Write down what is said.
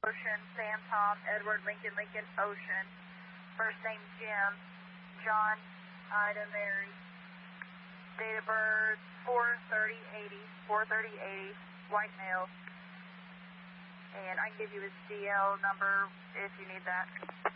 Ocean, Sam, Tom, Edward, Lincoln, Lincoln, Ocean. First name Jim, John, Ida, Mary. Date of birth 4/30/80, 4/30/80, white male. And I can give you his CL number if you need that.